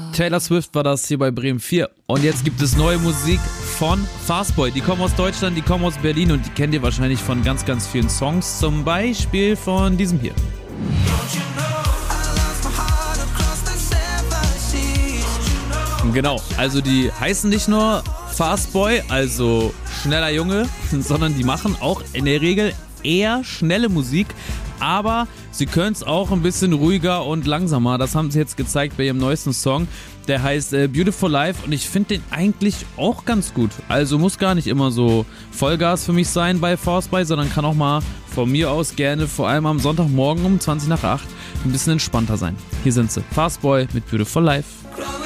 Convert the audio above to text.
Taylor Swift war das hier bei Bremen 4. Und jetzt gibt es neue Musik von Fastboy. Die kommen aus Deutschland, die kommen aus Berlin und die kennt ihr wahrscheinlich von ganz, ganz vielen Songs. Zum Beispiel von diesem hier. Genau, also die heißen nicht nur Fastboy, also schneller Junge, sondern die machen auch in der Regel eher schnelle Musik, aber sie können es auch ein bisschen ruhiger und langsamer. Das haben sie jetzt gezeigt bei ihrem neuesten Song. Der heißt Beautiful Life und ich finde den eigentlich auch ganz gut. Also muss gar nicht immer so Vollgas für mich sein bei Fastboy, sondern kann auch mal von mir aus gerne, vor allem am Sonntagmorgen um 20 nach 8, ein bisschen entspannter sein. Hier sind sie, Fastboy mit Beautiful Life.